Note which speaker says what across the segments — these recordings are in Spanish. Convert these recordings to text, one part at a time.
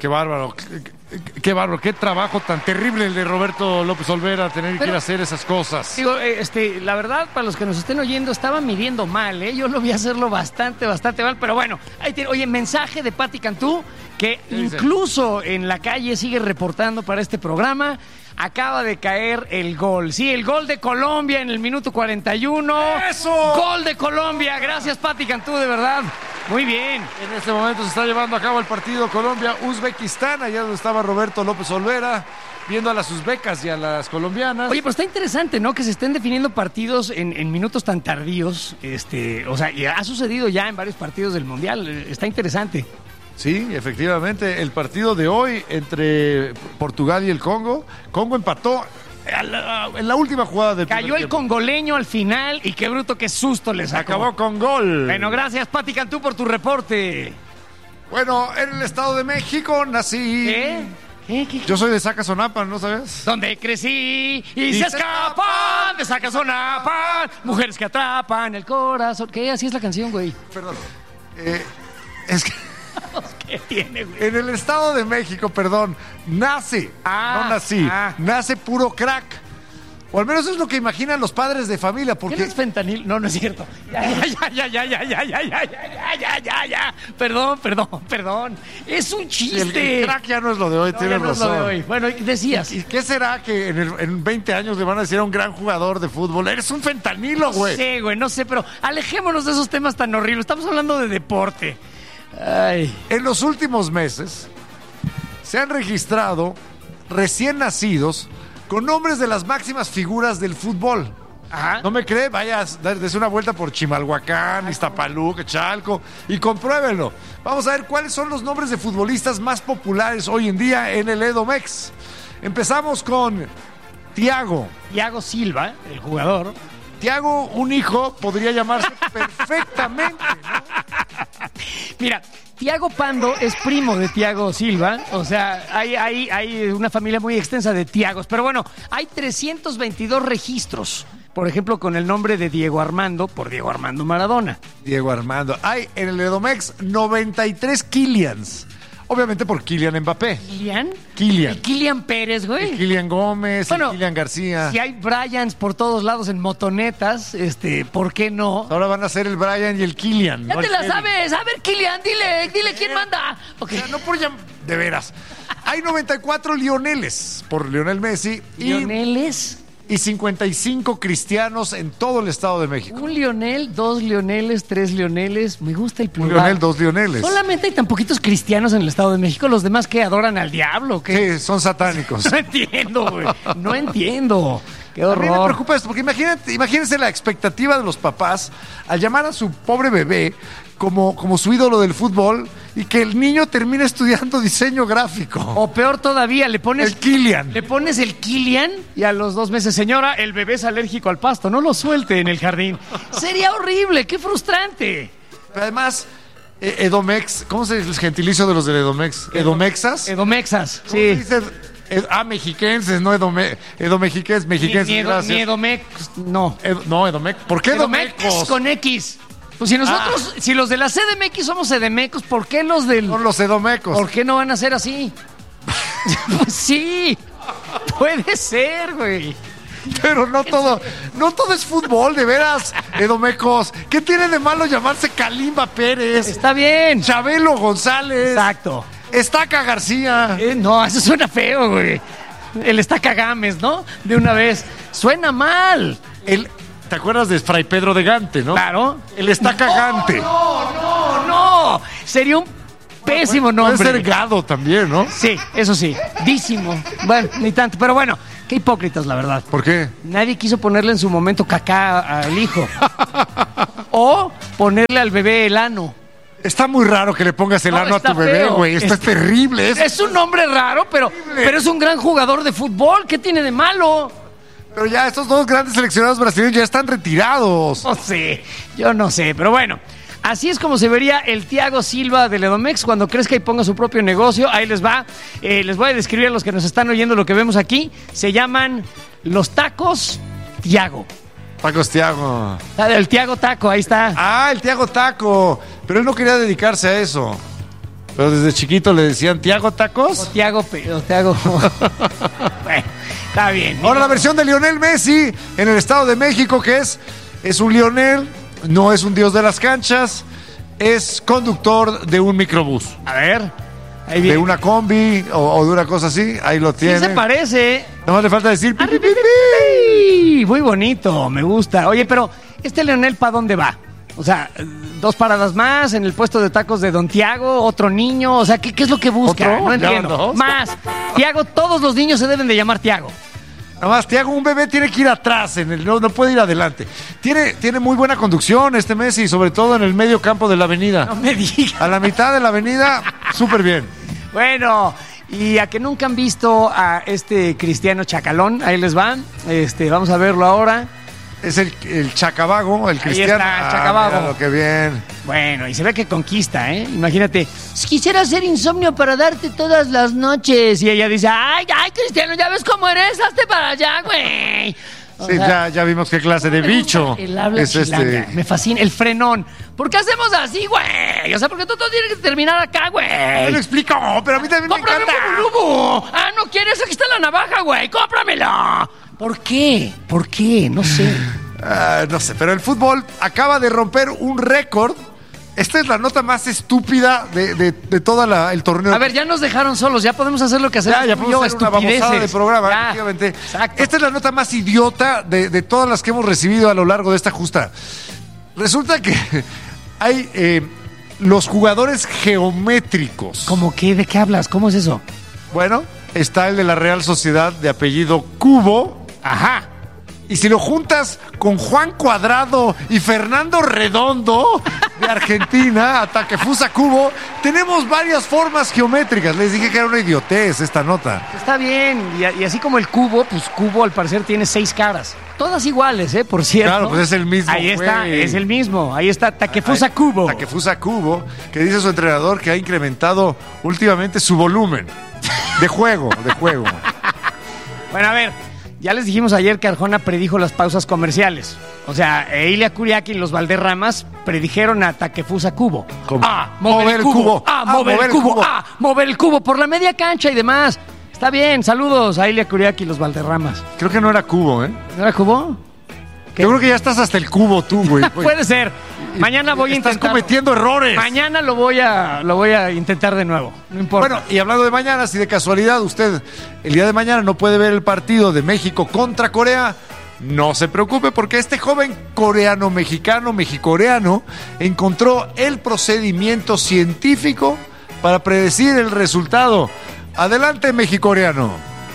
Speaker 1: Qué bárbaro. Qué bárbaro, qué trabajo tan terrible el de Roberto López Olvera, tener que ir a hacer esas cosas.
Speaker 2: Digo, la verdad, para los que nos estén oyendo, estaba midiendo mal, ¿eh? Yo lo vi hacerlo bastante mal, pero bueno, ahí tiene. Oye, mensaje de Pati Cantú, que incluso en la calle sigue reportando para este programa. Acaba de caer el gol. Sí, el gol de Colombia en el minuto 41.
Speaker 1: ¡Eso!
Speaker 2: ¡Gol de Colombia! Gracias, Pati Cantú, de verdad. Muy bien.
Speaker 1: En este momento se está llevando a cabo el partido Colombia-Uzbekistán, allá donde estaba Roberto López Olvera, viendo a las uzbecas y a las colombianas.
Speaker 2: Oye, pero está interesante, ¿no? Que se estén definiendo partidos en minutos tan tardíos. O sea, y ha sucedido ya en varios partidos del Mundial. Está interesante.
Speaker 1: Sí, efectivamente, el partido de hoy entre Portugal y el Congo. Congo empató en la última jugada del
Speaker 2: Cayó el congoleño al final y qué bruto, qué susto le sacó.
Speaker 1: Acabó con gol.
Speaker 2: Bueno, gracias, Pati Cantú, por tu reporte.
Speaker 1: Bueno, en el Estado de México nací.
Speaker 2: ¿Qué?
Speaker 1: Yo soy de Zacazonapan, ¿no sabes?
Speaker 2: Donde crecí y se escapan de Zacazonapan, mujeres que atrapan el corazón. ¿Qué? Así es la canción, güey.
Speaker 1: Perdón. Es que...
Speaker 2: ¿Qué tiene, güey?
Speaker 1: En el Estado de México, nace, no nací, nace puro crack. O al menos es lo que imaginan los padres de familia, porque...
Speaker 2: ¿Qué es fentanil? No es cierto. Ya. Perdón. Es un chiste.
Speaker 1: El crack ya no es lo de hoy, tienes razón.
Speaker 2: No es lo de hoy. Bueno, decías.
Speaker 1: ¿Y qué será que en 20 años le van a decir a un gran jugador de fútbol? Eres un fentanilo, güey.
Speaker 2: No sé, pero alejémonos de esos temas tan horribles. Estamos hablando de deporte. Ay.
Speaker 1: En los últimos meses se han registrado recién nacidos con nombres de las máximas figuras del fútbol.
Speaker 2: Ajá.
Speaker 1: ¿No me cree? Vaya, des una vuelta por Chimalhuacán, Iztapaluca, Chalco y compruébenlo. Vamos a ver cuáles son los nombres de futbolistas más populares hoy en día en el Edomex. Empezamos con Thiago
Speaker 2: Silva, el jugador.
Speaker 1: Thiago, un hijo, podría llamarse perfectamente, ¿no?
Speaker 2: Mira, Thiago Pando es primo de Thiago Silva. O sea, hay una familia muy extensa de Thiagos. Pero bueno, hay 322 registros. Por ejemplo, con el nombre de Diego Armando, por Diego Armando Maradona.
Speaker 1: Diego Armando. Hay en el Edomex 93 Kylians. Obviamente por Kylian Mbappé.
Speaker 2: ¿Kylian?
Speaker 1: Kylian.
Speaker 2: ¿Y Kylian Pérez, güey?
Speaker 1: Y Kylian Gómez,
Speaker 2: bueno,
Speaker 1: y Kylian García.
Speaker 2: Si hay Bryans por todos lados en motonetas, ¿por qué no?
Speaker 1: Ahora van a ser el Brian y el Kylian.
Speaker 2: Ya
Speaker 1: ¿no?
Speaker 2: te la sabes. A ver, Kylian, dile quién manda.
Speaker 1: Okay. O sea, no por de veras. Hay 94 Lioneles por Lionel Messi.
Speaker 2: ¿Lioneles?
Speaker 1: Y 55 cristianos en todo el Estado de México.
Speaker 2: Un Lionel, 2 Lioneles, 3 Lioneles. Me gusta el plural.
Speaker 1: Un Lionel, 2 Lioneles.
Speaker 2: Solamente hay tan poquitos cristianos en el Estado de México. Los demás que adoran al diablo. ¿Qué?
Speaker 1: Sí, son satánicos.
Speaker 2: No entiendo, güey. No entiendo. Qué horror.
Speaker 1: A mí me preocupa esto, porque imagínense la expectativa de los papás al llamar a su pobre bebé como su ídolo del fútbol y que el niño termine estudiando diseño gráfico.
Speaker 2: O peor todavía, le pones...
Speaker 1: El Kylian.
Speaker 2: Le pones el Kylian y a los 2 meses, señora, el bebé es alérgico al pasto, no lo suelte en el jardín. Sería horrible, qué frustrante.
Speaker 1: Pero además... Edomex, ¿cómo se dice el gentilicio de los del Edomex? ¿Edomexas?
Speaker 2: Edomexas,
Speaker 1: ¿Cómo se dice? Mexiquenses, no mexiquenses, gracias.
Speaker 2: Ni Edomex, no.
Speaker 1: No, Edomex. ¿Por qué Edomecos?
Speaker 2: Con X. Pues si nosotros, si los de la CDMX somos edemecos, ¿por qué los del...?
Speaker 1: Son los edomecos.
Speaker 2: ¿Por qué no van a ser así? Pues sí, puede ser, güey.
Speaker 1: Pero no todo es fútbol, de veras, edomecos. ¿Qué tiene de malo llamarse Kalimba Pérez?
Speaker 2: Está bien.
Speaker 1: Chabelo González.
Speaker 2: Exacto.
Speaker 1: Estaca García.
Speaker 2: No, eso suena feo, güey. El Estaca Gámez, ¿no? De una vez. Suena mal.
Speaker 1: ¿Te acuerdas de Fray Pedro de Gante, no?
Speaker 2: Claro.
Speaker 1: El Estaca Gante.
Speaker 2: No. Sería un pésimo nombre.
Speaker 1: Puede ser Gado también, ¿no?
Speaker 2: Sí, eso sí. Dísimo. Bueno, ni tanto. Pero bueno, qué hipócritas, la verdad.
Speaker 1: ¿Por qué?
Speaker 2: Nadie quiso ponerle en su momento cacá al hijo. O ponerle al bebé el ano.
Speaker 1: Está muy raro que le pongas el ano a tu bebé, güey. Esto es terrible.
Speaker 2: Es un nombre raro, pero es un gran jugador de fútbol. ¿Qué tiene de malo?
Speaker 1: Pero ya estos 2 grandes seleccionados brasileños ya están retirados.
Speaker 2: No sé, yo no sé, pero bueno. Así es como se vería el Thiago Silva del Edomex cuando crezca y ponga su propio negocio. Ahí les va. Les voy a describir a los que nos están oyendo lo que vemos aquí. Se llaman los tacos Thiago.
Speaker 1: Tacos Thiago.
Speaker 2: El Thiago Taco, ahí está.
Speaker 1: Ah, el Thiago Taco. Pero él no quería dedicarse a eso. Pero desde chiquito le decían Tiago Tacos.
Speaker 2: O Tiago. Bueno, está bien.
Speaker 1: Ahora la versión de Lionel Messi en el Estado de México, que es un Lionel, no es un dios de las canchas, es conductor de un microbús.
Speaker 2: A ver, ahí viene.
Speaker 1: De una combi o de una cosa así, ahí lo tiene.
Speaker 2: Sí se parece.
Speaker 1: Nada más le falta decir pi, pi, pi,
Speaker 2: pi. Muy bonito, me gusta. Oye, pero ¿este Lionel para dónde va? O sea, 2 paradas más en el puesto de tacos de Don Tiago, otro niño, o sea, ¿qué es lo que busca?
Speaker 1: ¿Otro?
Speaker 2: No entiendo. Más. Tiago, todos los niños se deben de llamar Tiago.
Speaker 1: Nada más, Tiago, un bebé tiene que ir atrás, no puede ir adelante. Tiene muy buena conducción este Messi, sobre todo en el medio campo de la avenida.
Speaker 2: No me digas.
Speaker 1: A la mitad de la avenida, súper bien.
Speaker 2: Bueno, y a que nunca han visto a este Cristiano Chacalón, ahí les van. Vamos a verlo ahora.
Speaker 1: Es el Chacabago, el Cristiano.
Speaker 2: Ahí está, el Chacabago.
Speaker 1: Mira lo que bien.
Speaker 2: Bueno, y se ve que conquista, ¿eh? Imagínate, quisiera hacer insomnio para darte todas las noches. Y ella dice, ay, Cristiano, ya ves cómo eres, hazte para allá, güey.
Speaker 1: Sí, ya vimos qué clase de bicho
Speaker 2: el habla
Speaker 1: es
Speaker 2: chilanga. Me fascina, el frenón. ¿Por qué hacemos así, güey? O sea, porque tú todo tienes que terminar acá, güey.
Speaker 1: Me lo explico, pero a mí también
Speaker 2: ¡Cómprame
Speaker 1: me encanta.
Speaker 2: un bububu! Ah, ¿no quieres? Aquí está la navaja, güey. ¡Cómpramela! ¿Por qué? ¿Por qué? No sé.
Speaker 1: No sé, pero el fútbol acaba de romper un récord. Esta es la nota más estúpida de todo el torneo.
Speaker 2: A ver, ya nos dejaron solos, ya podemos hacer lo que hacemos.
Speaker 1: Ya podemos hacer una babosada de programa,
Speaker 2: Ya,
Speaker 1: efectivamente.
Speaker 2: exacto.
Speaker 1: Esta es la nota más idiota de todas las que hemos recibido a lo largo de esta justa. Resulta que hay los jugadores geométricos.
Speaker 2: ¿Cómo qué? ¿De qué hablas? ¿Cómo es eso?
Speaker 1: Bueno, está el de la Real Sociedad de apellido Cubo.
Speaker 2: Ajá.
Speaker 1: Y si lo juntas con Juan Cuadrado y Fernando Redondo de Argentina, a Takefusa Kubo, tenemos varias formas geométricas. Les dije que era una idiotez esta nota.
Speaker 2: Está bien. Y así como el cubo, pues cubo al parecer tiene 6 caras. Todas iguales, por cierto.
Speaker 1: Claro, pues es el mismo.
Speaker 2: Ahí está,
Speaker 1: güey.
Speaker 2: es el mismo. Ahí está Takefusa Kubo.
Speaker 1: Takefusa Kubo, que dice su entrenador que ha incrementado últimamente su volumen de juego.
Speaker 2: Bueno, a ver. Ya les dijimos ayer que Arjona predijo las pausas comerciales. O sea, Ilia Kuriaki y los Valderramas predijeron a Takefusa Kubo.
Speaker 1: ¿Cómo?
Speaker 2: Mover el cubo. Mover el cubo. Mover el cubo por la media cancha y demás. Está bien, saludos a Ilia Kuriaki y los Valderramas.
Speaker 1: Creo que no era Kubo, ¿eh?
Speaker 2: ¿No era Kubo?
Speaker 1: Yo creo que ya estás hasta el cubo tú, güey.
Speaker 2: Puede ser. Mañana voy a intentar.
Speaker 1: Estás cometiendo errores.
Speaker 2: Mañana lo voy a intentar de nuevo. No importa.
Speaker 1: Bueno, y hablando de mañana, si de casualidad usted el día de mañana no puede ver el partido de México contra Corea, no se preocupe porque este joven mexicoreano, encontró el procedimiento científico para predecir el resultado. Adelante, mexicoreano.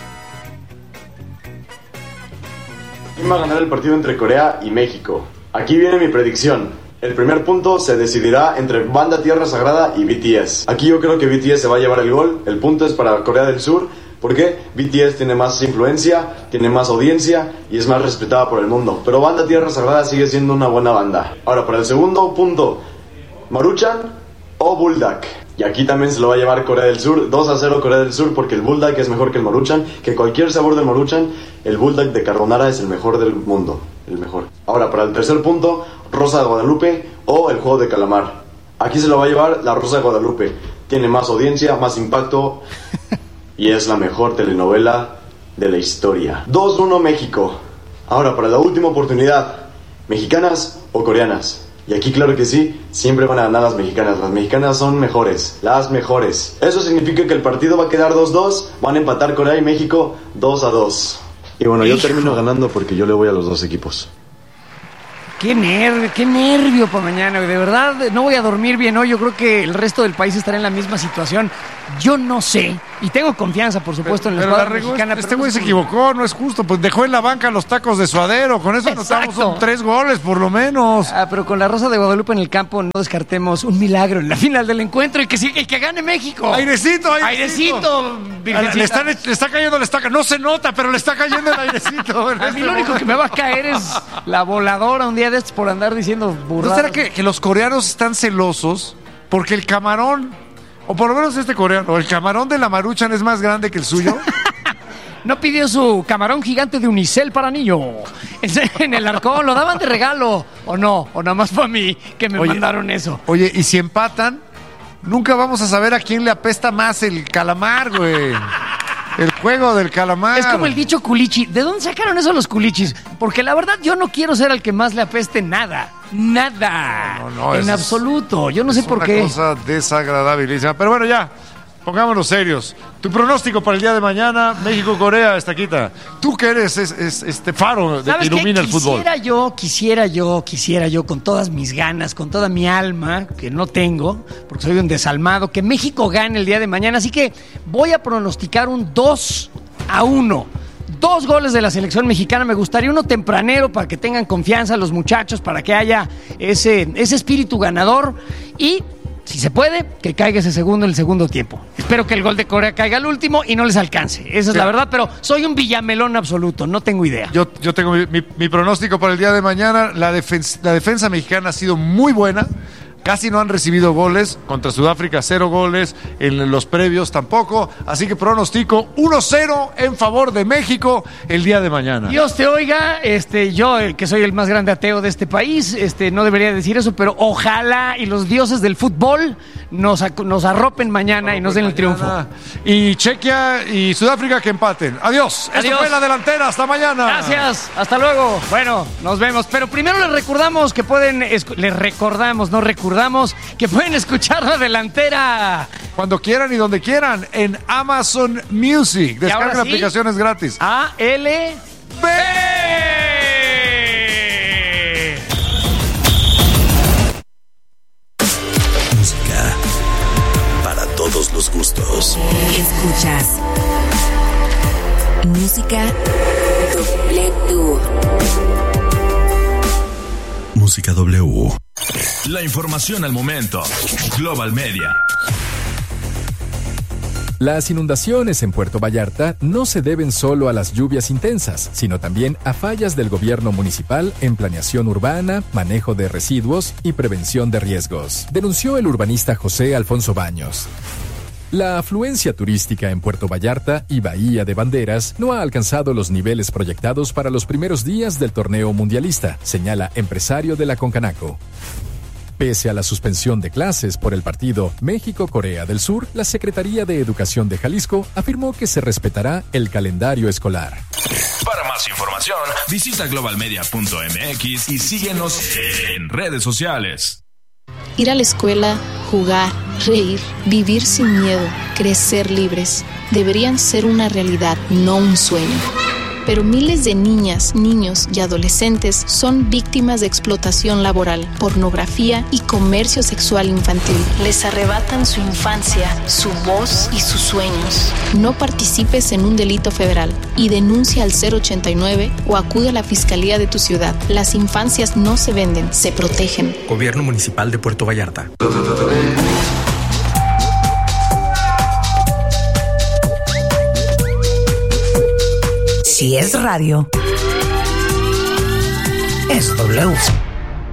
Speaker 3: ¿Quién va a ganar el partido entre Corea y México? Aquí viene mi predicción. El primer punto se decidirá entre Banda Tierra Sagrada y BTS. Aquí yo creo que BTS se va a llevar el gol. El punto es para Corea del Sur. ¿Por qué? BTS tiene más influencia, tiene más audiencia y es más respetada por el mundo. Pero Banda Tierra Sagrada sigue siendo una buena banda. Ahora, para el segundo punto, ¿Maruchan o Bulldog? Y aquí también se lo va a llevar Corea del Sur, 2-0 Corea del Sur, porque el Bulldog es mejor que el Maruchan, que cualquier sabor del Maruchan, el Bulldog de carbonara es el mejor del mundo, el mejor. Ahora, para el tercer punto, Rosa de Guadalupe o el juego de calamar. Aquí se lo va a llevar la Rosa de Guadalupe, tiene más audiencia, más impacto y es la mejor telenovela de la historia. 2-1 México. Ahora, para la última oportunidad, ¿mexicanas o coreanas? Y aquí claro que sí, siempre van a ganar las mexicanas son mejores, las mejores. Eso significa que el partido va a quedar 2-2, van a empatar Corea y México 2-2. Y bueno, yo termino ganando porque yo le voy a los dos equipos.
Speaker 2: Qué nervio para mañana, de verdad no voy a dormir bien hoy, yo creo que el resto del país estará en la misma situación. Yo no sé, y tengo confianza, por supuesto, en la escuadra mexicana.
Speaker 1: Este güey se equivocó, no es justo, pues dejó en la banca los tacos de Suadero, con eso anotamos 3 goles por lo menos.
Speaker 2: Pero con la Rosa de Guadalupe en el campo no descartemos un milagro en la final del encuentro y que gane México.
Speaker 1: Airecito.
Speaker 2: Virgencita.
Speaker 1: Le está cayendo la estaca, no se nota, pero le está cayendo el airecito.
Speaker 2: A mí lo único que me va a caer es la voladora un día de estos por andar diciendo burradas.
Speaker 1: ¿No será que los coreanos están celosos porque el camarón, o por lo menos este coreano, el camarón de la Maruchan es más grande que el suyo?
Speaker 2: No pidió su camarón gigante de unicel para niño en el Arcón, lo daban de regalo, o no, o nada más fue a mí que me mandaron eso.
Speaker 1: Oye, y si empatan, nunca vamos a saber a quién le apesta más el calamar, güey. El juego del calamar.
Speaker 2: Es como el dicho culichi. ¿De dónde sacaron eso los culichis? Porque la verdad yo no quiero ser al que más le apeste nada. Nada.
Speaker 1: No,
Speaker 2: en absoluto. Yo no sé por qué.
Speaker 1: Es una cosa desagradabilísima. Pero bueno, ya. Pongámonos serios. Tu pronóstico para el día de mañana, México-Corea, Estaquita. Tú que eres este faro de que ilumina el fútbol.
Speaker 2: Quisiera yo, con todas mis ganas, con toda mi alma, que no tengo, porque soy un desalmado, que México gane el día de mañana. Así que voy a pronosticar un 2-1. 2 goles de la selección mexicana. Me gustaría uno tempranero para que tengan confianza los muchachos, para que haya ese espíritu ganador. Y si se puede, que caiga ese segundo en el segundo tiempo. Espero que el gol de Corea caiga al último y no les alcance. Esa es la verdad, pero soy un villamelón absoluto, no tengo idea.
Speaker 1: Yo tengo mi pronóstico para el día de mañana. La defensa mexicana ha sido muy buena. Casi no han recibido goles. Contra Sudáfrica, 0 goles. En los previos tampoco. Así que pronostico 1-0 en favor de México el día de mañana.
Speaker 2: Dios te oiga. Yo, que soy el más grande ateo de este país, no debería decir eso, pero ojalá y los dioses del fútbol nos arropen mañana y nos den el triunfo.
Speaker 1: Y Chequia y Sudáfrica que empaten. Adiós. Esto fue La Delantera. Hasta mañana.
Speaker 2: Gracias. Hasta luego. Bueno, nos vemos. Pero primero les recordamos que pueden... que pueden escuchar La Delantera
Speaker 1: cuando quieran y donde quieran en Amazon Music. Descarguen la aplicación, es gratis.
Speaker 2: ALB.
Speaker 4: Música para todos los gustos.
Speaker 5: Escuchas Música W.
Speaker 4: Música W.
Speaker 6: La información al momento. Global Media.
Speaker 7: Las inundaciones en Puerto Vallarta no se deben solo a las lluvias intensas, sino también a fallas del gobierno municipal en planeación urbana, manejo de residuos y prevención de riesgos, denunció el urbanista José Alfonso Baños. La afluencia turística en Puerto Vallarta y Bahía de Banderas no ha alcanzado los niveles proyectados para los primeros días del torneo mundialista, señala empresario de la Concanaco. Pese a la suspensión de clases por el partido México-Corea del Sur, la Secretaría de Educación de Jalisco afirmó que se respetará el calendario escolar.
Speaker 6: Para más información, visita globalmedia.mx y síguenos en redes sociales.
Speaker 8: Ir a la escuela, jugar, reír, vivir sin miedo, crecer libres, deberían ser una realidad, no un sueño. Pero miles de niñas, niños y adolescentes son víctimas de explotación laboral, pornografía y comercio sexual infantil. Les arrebatan su infancia, su voz y sus sueños. No participes en un delito federal y denuncia al 089 o acude a la Fiscalía de tu ciudad. Las infancias no se venden, se protegen.
Speaker 9: Gobierno Municipal de Puerto Vallarta.
Speaker 5: Si es radio, es W.